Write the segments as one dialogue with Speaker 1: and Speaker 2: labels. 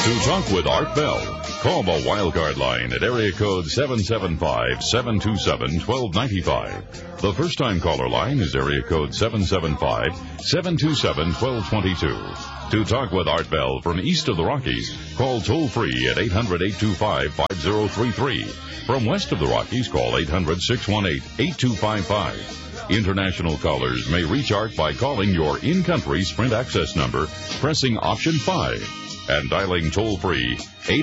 Speaker 1: To talk with Art Bell, call the Wildcard line at area code 775-727-1295. The first-time caller line is area code 775-727-1222. To talk with Art Bell from east of the Rockies, call toll-free at 800-825-5033. From west of the Rockies, call 800-618-8255. International callers may reach Art by calling your in-country Sprint access number, pressing option 5. And dialing toll-free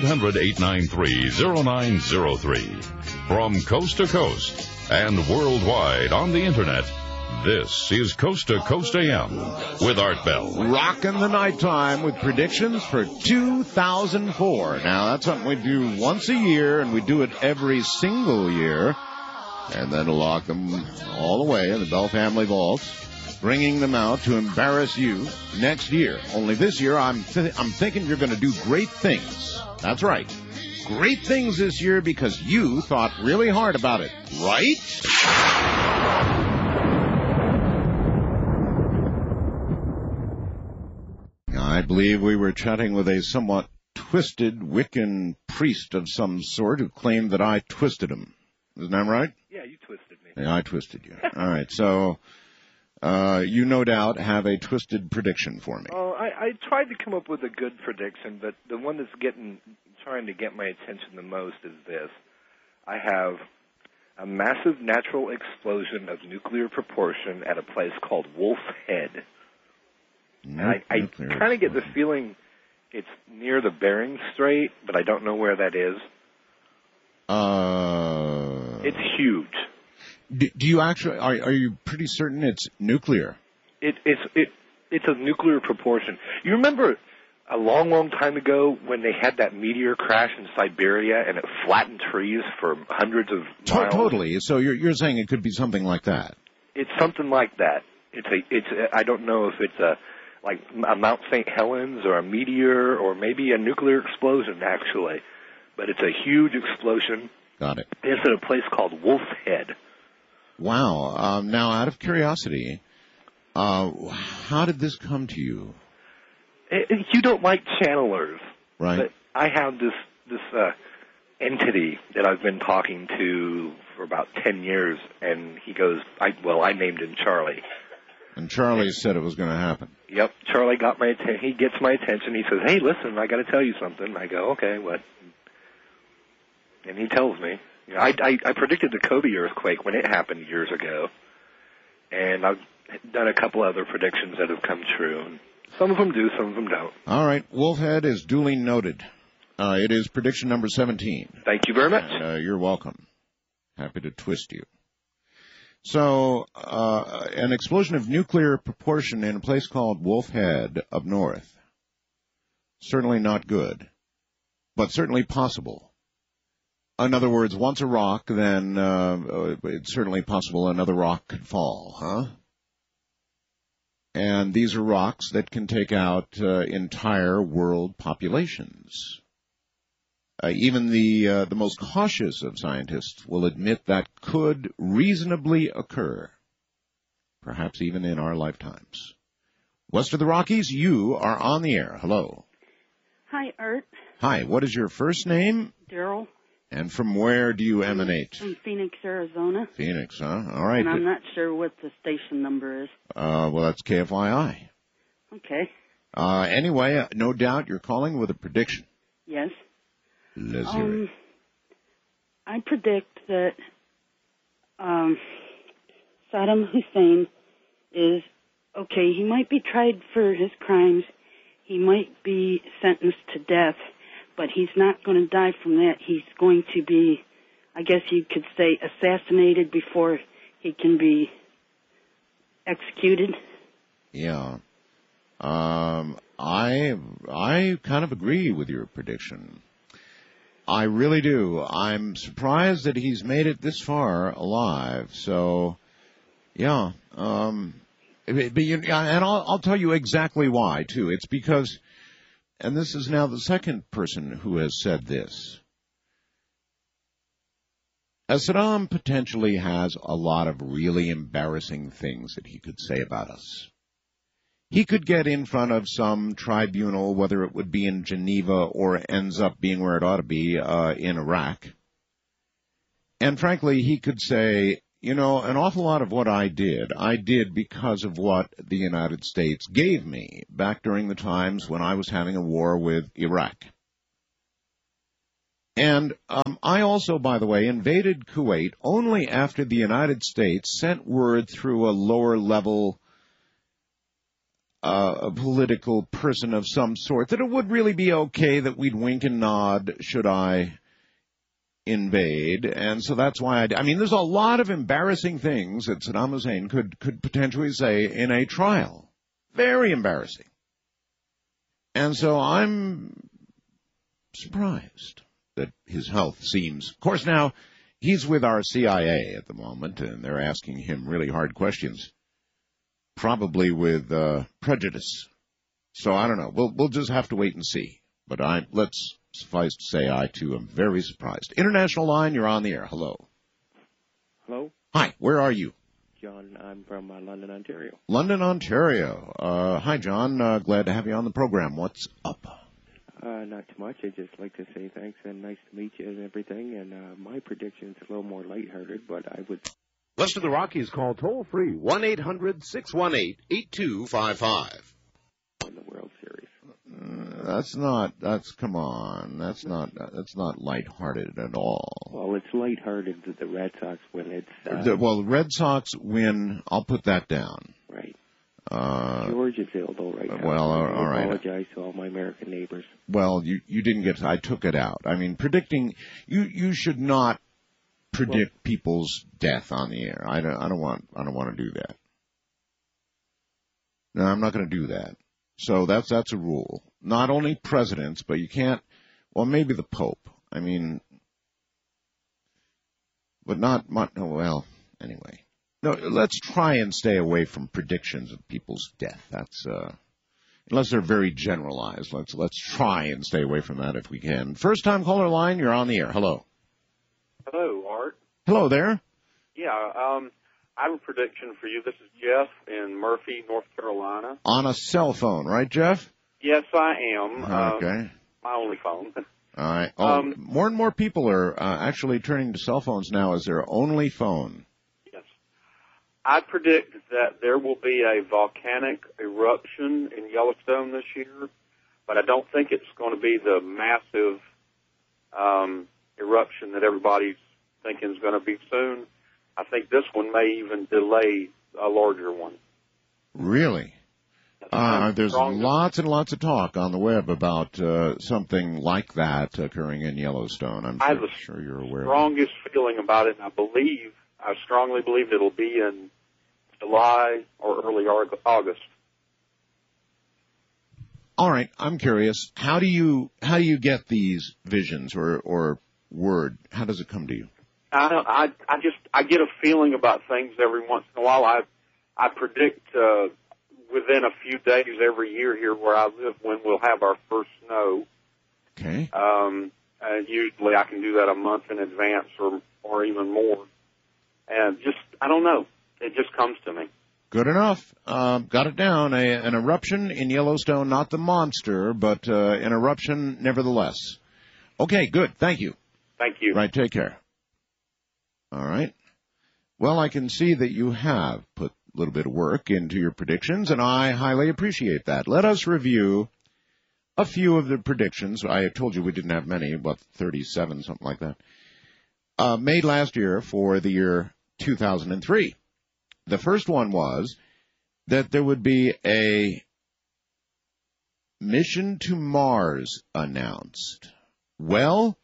Speaker 1: 800-893-0903. From coast to coast and worldwide on the Internet, this is Coast to Coast AM with Art Bell.
Speaker 2: Rockin' the nighttime with predictions for 2004. Now, that's something we do once a year, and we do it every single year. And then lock them all away in the Bell Family Vaults, bringing them out to embarrass you next year. Only this year, I'm thinking you're going to do great things. That's right. Great things this year because you thought really hard about it, right? I believe we were chatting with a somewhat twisted Wiccan priest of some sort who claimed that I twisted him. Isn't that right?
Speaker 3: Yeah, you twisted me.
Speaker 2: Yeah, I twisted you. All right, so you no doubt have a twisted prediction for me.
Speaker 3: Oh, I tried to come up with a good prediction, but the one that's trying to get my attention the most is this. I have a massive natural explosion of nuclear proportion at a place called Wolf Head. And I kind of get the feeling it's near the Bering Strait, but I don't know where that is. It's huge.
Speaker 2: Do you actually? Are you pretty certain it's nuclear?
Speaker 3: It's a nuclear proportion. You remember a long, long time ago when they had that meteor crash in Siberia and it flattened trees for hundreds of miles?
Speaker 2: Totally. So you're saying it could be something like that?
Speaker 3: It's something like that. I don't know if it's a Mount St. Helens or a meteor or maybe a nuclear explosion actually, but it's a huge explosion.
Speaker 2: Got it.
Speaker 3: It's at a place called Wolf Head.
Speaker 2: Wow. Now, out of curiosity, how did this come to you?
Speaker 3: You don't like channelers.
Speaker 2: Right.
Speaker 3: But I have this entity that I've been talking to for about 10 years, and he goes, I named him Charlie.
Speaker 2: And Charlie said it was going to happen.
Speaker 3: Yep. Charlie got my attention. He gets my attention. He says, hey, listen, I got to tell you something. I go, okay, what? And he tells me. You know, I predicted the Kobe earthquake when it happened years ago, and I've done a couple other predictions that have come true. And some of them do, some of them don't.
Speaker 2: All right. Wolfhead is duly noted. It is prediction number 17.
Speaker 3: Thank you very much.
Speaker 2: And, you're welcome. Happy to twist you. So, an explosion of nuclear proportion in a place called Wolfhead up north. Certainly not good, but certainly possible. In other words, once a rock, then it's certainly possible another rock could fall, huh? And these are rocks that can take out entire world populations. Even the most cautious of scientists will admit that could reasonably occur, perhaps even in our lifetimes. West of the Rockies, you are on the air. Hello.
Speaker 4: Hi, Art.
Speaker 2: Hi. What is your first name?
Speaker 4: Daryl.
Speaker 2: And from where do you emanate?
Speaker 4: From Phoenix, Arizona.
Speaker 2: Phoenix, huh? All right.
Speaker 4: And I'm not sure what the station number is.
Speaker 2: Well, that's KFYI.
Speaker 4: Okay.
Speaker 2: Anyway, no doubt you're calling with a prediction.
Speaker 4: Yes.
Speaker 2: Let's hear it.
Speaker 4: I predict that Saddam Hussein is, okay, he might be tried for his crimes. He might be sentenced to death, but he's not going to die from that. He's going to be, I guess you could say, assassinated before he can be executed.
Speaker 2: Yeah. I kind of agree with your prediction. I really do. I'm surprised that he's made it this far alive. So, yeah. And I'll tell you exactly why, too. It's because, and this is now the second person who has said this, Saddam potentially has a lot of really embarrassing things that he could say about us. he could get in front of some tribunal, whether it would be in Geneva or ends up being where it ought to be, in Iraq. And frankly, he could say, you know, an awful lot of what I did because of what the United States gave me back during the times when I was having a war with Iraq. And I also, by the way, invaded Kuwait only after the United States sent word through a lower-level political person of some sort that it would really be okay that we'd wink and nod should I invade. And so that's why I mean, there's a lot of embarrassing things that Saddam Hussein could potentially say in a trial. Very embarrassing. And so I'm surprised that his health seems... Of course, now, he's with our CIA at the moment, and they're asking him really hard questions, probably with prejudice. So I don't know. We'll just have to wait and see. But let's suffice to say I, too, am very surprised. International line, you're on the air. Hello.
Speaker 5: Hello?
Speaker 2: Hi, where are you?
Speaker 5: John, I'm from London, Ontario.
Speaker 2: London, Ontario. Hi, John. Glad to have you on the program. What's up?
Speaker 5: Not too much. I'd just like to say thanks and nice to meet you and everything. And my prediction is a little more lighthearted, but I would...
Speaker 6: West of the Rockies, call toll-free, 1-800-618-8255.
Speaker 5: In the World Series.
Speaker 2: Come on. That's not lighthearted at all.
Speaker 5: Well, it's lighthearted that the Red Sox win.
Speaker 2: The Red Sox win, I'll put that down.
Speaker 5: Right. George is ill, though, right now.
Speaker 2: Well, all right.
Speaker 5: I apologize to all my American neighbors.
Speaker 2: Well, you didn't get... I took it out. I mean, predicting... You should not predict people's death on the air. I don't want to do that. No, I'm not going to do that. So that's a rule. Not only presidents, but you can't... Well, maybe the Pope. I mean... But not... Well, anyway... No, let's try and stay away from predictions of people's death. That's unless they're very generalized. Let's try and stay away from that if we can. First time caller line, you're on the air. Hello.
Speaker 7: Hello, Art.
Speaker 2: Hello there.
Speaker 7: Yeah, I have a prediction for you. This is Jeff in Murphy, North Carolina.
Speaker 2: On a cell phone, right, Jeff?
Speaker 7: Yes, I am.
Speaker 2: Okay.
Speaker 7: My only phone.
Speaker 2: All right. Oh, more and more people are actually turning to cell phones now as their only phone.
Speaker 7: I predict that there will be a volcanic eruption in Yellowstone this year, but I don't think it's going to be the massive eruption that everybody's thinking is going to be soon. I think this one may even delay a larger one.
Speaker 2: Really? There's lots and lots of talk on the web about something like that occurring in Yellowstone. I'm sure you're aware.
Speaker 7: I have the strongest feeling about it, and I strongly believe it'll be in July or early August.
Speaker 2: All right, I'm curious. How do you get these visions or word? How does it come to you?
Speaker 7: I get a feeling about things every once in a while. I predict within a few days every year here where I live when we'll have our first snow.
Speaker 2: Okay.
Speaker 7: Usually I can do that a month in advance or even more. And I don't know. It just comes to me.
Speaker 2: Good enough. Got it down. An eruption in Yellowstone, not the monster, but an eruption nevertheless. Okay, good. Thank you.
Speaker 7: Thank you.
Speaker 2: Right, take care. All right. Well, I can see that you have put a little bit of work into your predictions, and I highly appreciate that. Let us review a few of the predictions. I told you we didn't have many, about 37, something like that, made last year for the year 2003. The first one was that there would be a mission to Mars announced. Well,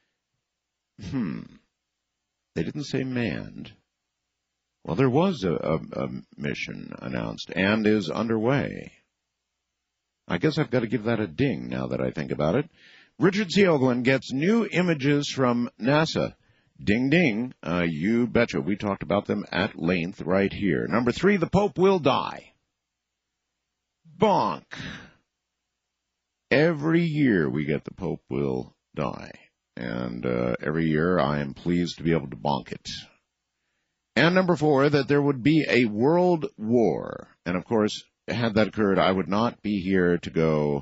Speaker 2: they didn't say manned. Well, there was a mission announced and is underway. I guess I've got to give that a ding now that I think about it. Richard C. Hoagland gets new images from NASA. Ding, ding. You betcha. We talked about them at length right here. Number 3, the Pope will die. Bonk. Every year we get the Pope will die. And every year I am pleased to be able to bonk it. And number 4, that there would be a world war. And, of course, had that occurred, I would not be here to go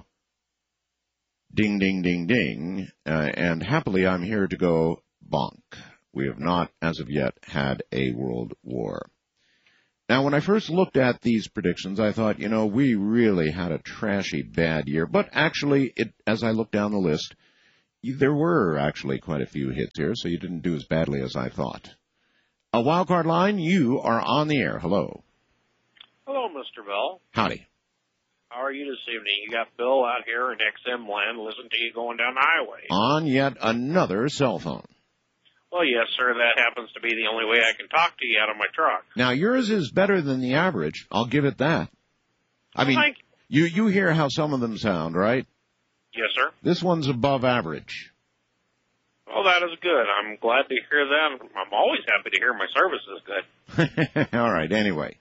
Speaker 2: ding, ding, ding, ding, and happily I'm here to go bonk. We have not, as of yet, had a world war. Now, when I first looked at these predictions, I thought, we really had a trashy bad year. But actually, as I looked down the list, there were actually quite a few hits here, so you didn't do as badly as I thought. A wildcard line, you are on the air. Hello.
Speaker 8: Hello, Mr. Bell.
Speaker 2: Howdy.
Speaker 8: How are you this evening? You got Bill out here in XM land listening to you going down the highway.
Speaker 2: On yet another cell phone.
Speaker 8: Well, yes, sir. That happens to be the only way I can talk to you out of my truck.
Speaker 2: Now, yours is better than the average. I'll give it that. I mean, you hear how some of them sound, right?
Speaker 8: Yes, sir.
Speaker 2: This one's above average.
Speaker 8: Well, that is good. I'm glad to hear that. I'm always happy to hear my service is good.
Speaker 2: All right. Anyway,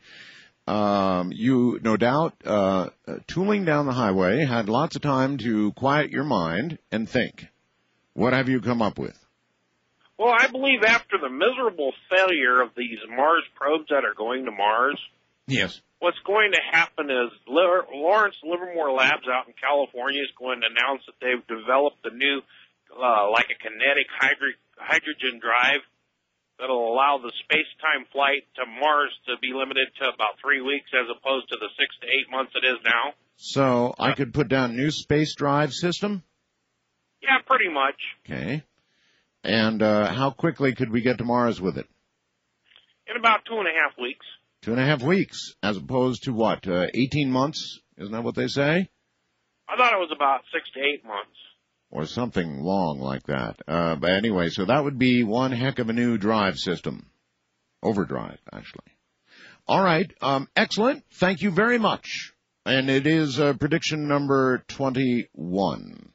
Speaker 2: you, no doubt, tooling down the highway, had lots of time to quiet your mind and think. What have you come up with?
Speaker 8: Well, I believe after the miserable failure of these Mars probes that are going to Mars,
Speaker 2: yes,
Speaker 8: what's going to happen is Lawrence Livermore Labs out in California is going to announce that they've developed a new, like a kinetic hydrogen drive that'll allow the space-time flight to Mars to be limited to about 3 weeks as opposed to the 6 to 8 months it is now.
Speaker 2: So I could put down new space drive system?
Speaker 8: Yeah, pretty much.
Speaker 2: Okay. And how quickly could we get to Mars with it?
Speaker 8: In about 2.5 weeks.
Speaker 2: 2.5 weeks, as opposed to what, 18 months? Isn't that what they say?
Speaker 8: I thought it was about 6 to 8 months.
Speaker 2: Or something long like that. But anyway, so that would be one heck of a new drive system. Overdrive, actually. All right, excellent. Thank you very much. And it is prediction number 21.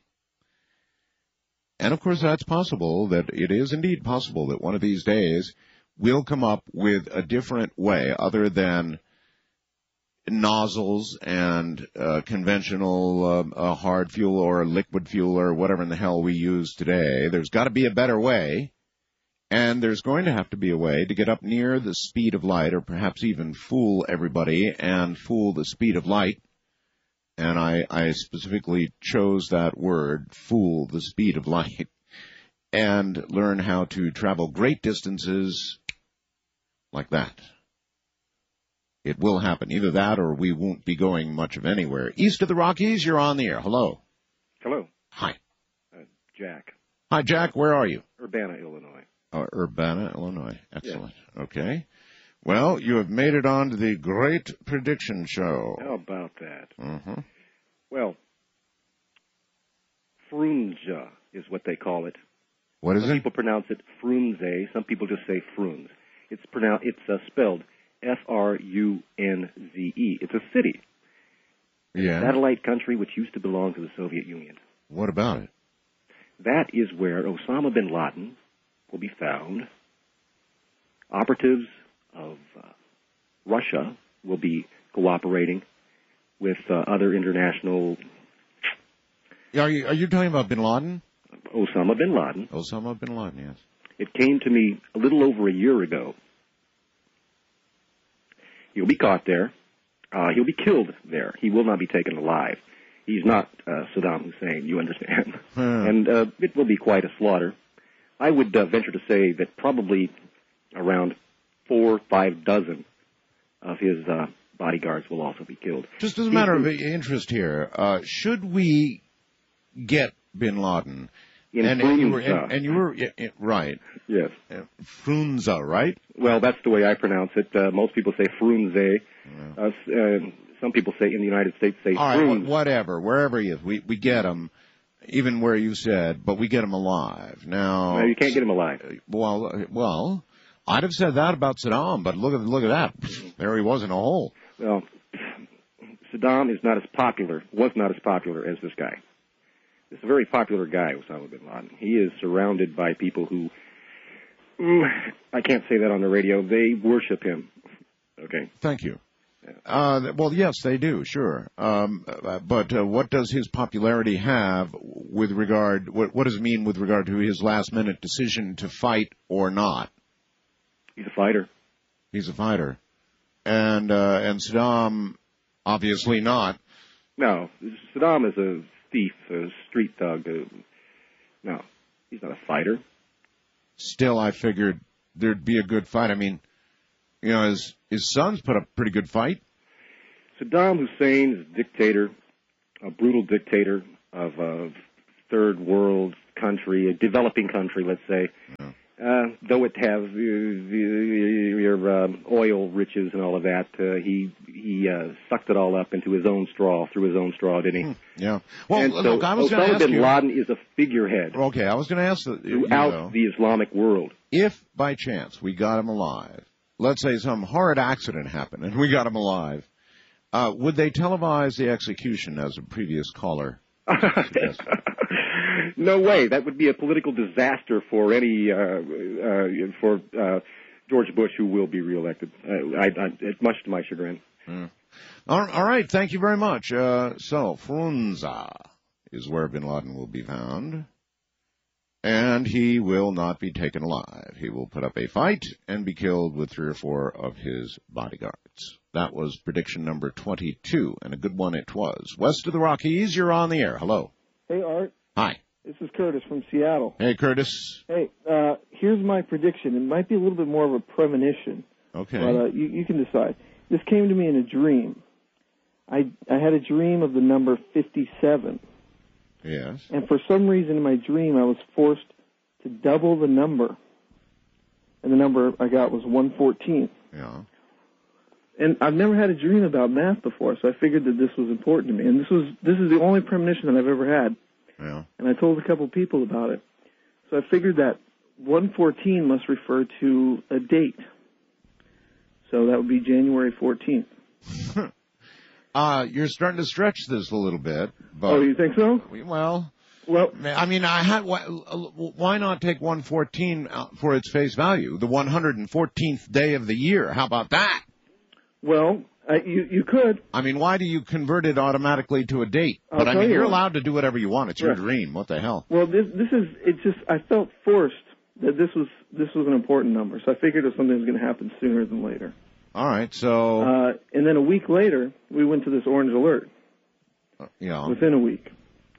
Speaker 2: And, of course, that's possible, that it is indeed possible that one of these days we'll come up with a different way other than nozzles and conventional hard fuel or liquid fuel or whatever in the hell we use today. There's got to be a better way, and there's going to have to be a way to get up near the speed of light, or perhaps even fool everybody and fool the speed of light. And I specifically chose that word, fool the speed of light, and learn how to travel great distances like that. It will happen. Either that or we won't be going much of anywhere. East of the Rockies, you're on the air. Hello.
Speaker 9: Hello.
Speaker 2: Hi.
Speaker 9: Jack.
Speaker 2: Hi, Jack. Where are you?
Speaker 9: Urbana, Illinois.
Speaker 2: Urbana, Illinois. Excellent. Yes. Okay. Well, you have made it on to the Great Prediction Show.
Speaker 9: How about that?
Speaker 2: Mm-hmm.
Speaker 9: Well, Frunze is what they call it.
Speaker 2: What is it?
Speaker 9: Some people pronounce it Frunze. Some people just say Frunze. It's spelled Frunze. It's a city.
Speaker 2: Yeah.
Speaker 9: Satellite country which used to belong to the Soviet Union.
Speaker 2: What about it?
Speaker 9: That is where Osama bin Laden will be found. Operatives of Russia will be cooperating with other international...
Speaker 2: Are you talking about bin Laden?
Speaker 9: Osama bin Laden.
Speaker 2: Osama bin Laden, yes.
Speaker 9: It came to me a little over a year ago. He'll be caught there. He'll be killed there. He will not be taken alive. He's not Saddam Hussein, you understand. And it will be quite a slaughter. I would venture to say that probably around 4 or 5 dozen of his bodyguards will also be killed.
Speaker 2: Just as a matter of interest here, should we get bin Laden? And you were right.
Speaker 9: Yes.
Speaker 2: Frunze, right?
Speaker 9: Well, that's the way I pronounce it. Most people say Frunze. Some people say in the United States say
Speaker 2: all
Speaker 9: Frunze.
Speaker 2: Right, whatever, wherever he is, we get him, even where you said, but we get him alive. Now,
Speaker 9: no, you can't get him alive.
Speaker 2: Well, I'd have said that about Saddam, but look at that. There he was in a hole.
Speaker 9: Well, Saddam is not as popular, was not as popular as this guy. This is a very popular guy, Osama bin Laden. He is surrounded by people who, I can't say that on the radio, they worship him. Okay.
Speaker 2: Thank you. Well, yes, they do, sure. But what does his popularity have with regard, what does it mean with regard to his last-minute decision to fight or not?
Speaker 9: He's a fighter.
Speaker 2: He's a fighter. And Saddam Obviously not.
Speaker 9: No, Saddam is a thief, a street thug. No, he's not a fighter.
Speaker 2: Still, I figured there'd be a good fight. I mean, you know, his sons put up a pretty good fight.
Speaker 9: Saddam Hussein is a dictator, a brutal dictator of a third world country, a developing country, let's say. Yeah. Though it has your oil riches and all of that, he sucked it all up into his own straw, through his own straw, didn't he?
Speaker 2: Yeah. Well,
Speaker 9: and
Speaker 2: look, I was going to ask
Speaker 9: Osama bin Laden is a figurehead.
Speaker 2: Okay, I was going to ask
Speaker 9: throughout the Islamic world.
Speaker 2: If by chance we got him alive, let's say some horrid accident happened and we got him alive, would they televise the execution, as a previous caller suggested?
Speaker 9: No way. That would be a political disaster for George Bush, who will be reelected. Much to my chagrin.
Speaker 2: All right. Thank you very much. So Frunze is where bin Laden will be found, and he will not be taken alive. He will put up a fight and be killed with 3 or 4 of his bodyguards. That was prediction number 22, and a good one it was. West of the Rockies, you're on the air. Hello.
Speaker 10: Hey, Art.
Speaker 2: Hi.
Speaker 10: This is Curtis from Seattle.
Speaker 2: Hey, Curtis.
Speaker 10: Hey, here's my prediction. It might be a little bit more of a premonition.
Speaker 2: Okay.
Speaker 10: But you can decide. This came to me in a dream. I had a dream of the number 57.
Speaker 2: Yes.
Speaker 10: And for some reason in my dream, I was forced to double the number. And the number I got was 114.
Speaker 2: Yeah.
Speaker 10: And I've never had a dream about math before, so I figured that this was important to me. And this is the only premonition that I've ever had.
Speaker 2: Yeah.
Speaker 10: And I told a couple people about it. So I figured that 114 must refer to a date. So that would be January 14th.
Speaker 2: You're starting to stretch this a little bit. But,
Speaker 10: oh, you think so?
Speaker 2: Well, I mean, why not take 114 for its face value? The 114th day of the year. How about that?
Speaker 10: Well, you could.
Speaker 2: I mean, why do you convert it automatically to a date? But I mean, you're allowed to do whatever you want. It's your dream. What the hell?
Speaker 10: Well, I felt forced that this was an important number, so I figured if something was going to happen sooner than later.
Speaker 2: All right, so.
Speaker 10: And then a week later, we went to this orange alert.
Speaker 2: Yeah.
Speaker 10: Within a week.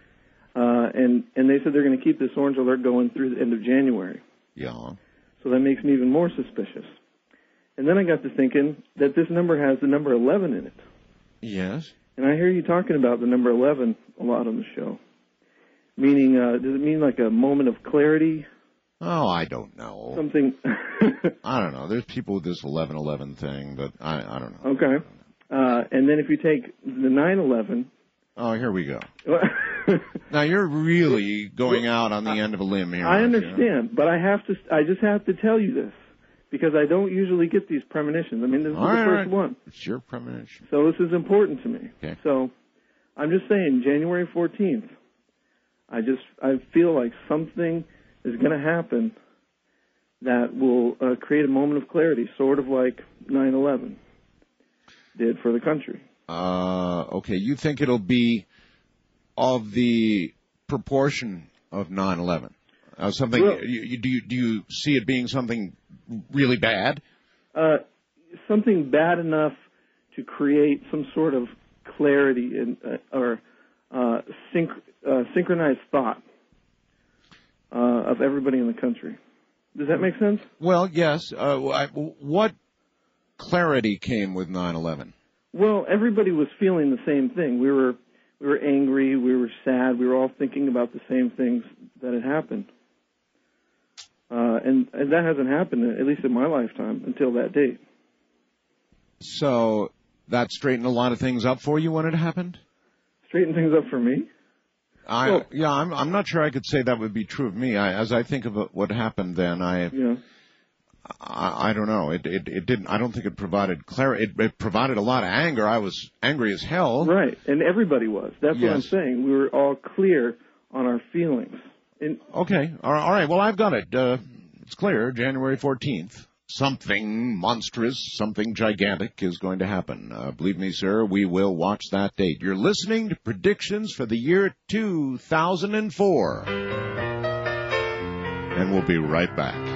Speaker 10: And they said they're going to keep this orange alert going through the end of January.
Speaker 2: Yeah.
Speaker 10: So that makes me even more suspicious. And then I got to thinking that this number has the number 11 in it.
Speaker 2: Yes.
Speaker 10: And I hear you talking about the number 11 a lot on the show. Meaning, does it mean like a moment of clarity?
Speaker 2: Oh, I don't know.
Speaker 10: Something.
Speaker 2: I don't know. There's people with this 11/11 thing, but I don't know.
Speaker 10: Okay. And then if you take the 9/11.
Speaker 2: Oh, here we go. Now you're really going out on the end of a limb here.
Speaker 10: I understand, but I just have to tell you this. Because I don't usually get these premonitions. I mean, this is the first one.
Speaker 2: It's your premonition.
Speaker 10: So this is important to me.
Speaker 2: Okay.
Speaker 10: So I'm just saying, January 14th, I feel like something is going to happen that will create a moment of clarity, sort of like 9/11 did for the country.
Speaker 2: Okay. You think it'll be of the proportion of 9/11? Something? Well, do you see it being something really bad?
Speaker 10: Something bad enough to create some sort of clarity or synchronized thought of everybody in the country. Does that make sense?
Speaker 2: Well, yes. What clarity came with 9/11?
Speaker 10: Well, everybody was feeling the same thing. We were angry. We were sad. We were all thinking about the same things that had happened. And that hasn't happened, at least in my lifetime, until that date.
Speaker 2: So that straightened a lot of things up for you when it happened?
Speaker 10: Straightened things up for me?
Speaker 2: I'm not sure I could say that would be true of me. As I think of what happened then, I don't know. It didn't. I don't think it provided clarity. It provided a lot of anger. I was angry as hell.
Speaker 10: Right, and everybody was. That's what I'm saying. We were all clear on our feelings.
Speaker 2: Okay. All right. Well, I've got it. It's clear. January 14th. Something monstrous, something gigantic is going to happen. Believe me, sir, we will watch that date. You're listening to predictions for the year 2004. And we'll be right back.